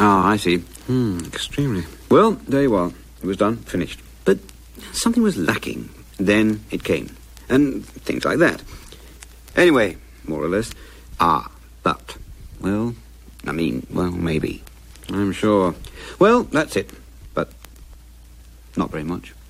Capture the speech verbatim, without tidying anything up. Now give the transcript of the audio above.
Ah, I see. Hmm, extremely. Well, there you are. It was done, finished. But something was lacking. Then it came. And things like that. Anyway, more or less. Ah, but. Well, I mean, well, maybe. I'm sure. Well, that's it. But not very much.